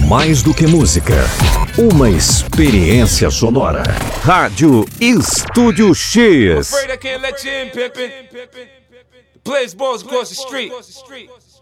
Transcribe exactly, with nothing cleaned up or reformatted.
Mais do que música, uma experiência sonora. Rádio Estúdio X. Afraid I can't let you in, pimpin'. The place balls across the street.